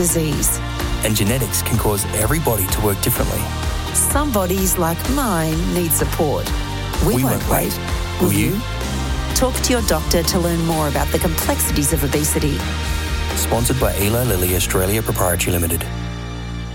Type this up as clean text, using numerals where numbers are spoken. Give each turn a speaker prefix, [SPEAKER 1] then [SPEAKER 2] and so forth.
[SPEAKER 1] disease.
[SPEAKER 2] And genetics can cause every body to work differently.
[SPEAKER 1] Some bodies, like mine, need support. We won't wait. Will you? Talk to your doctor to learn more about the complexities of obesity.
[SPEAKER 2] Sponsored by Eli Lilly Australia Proprietary Limited.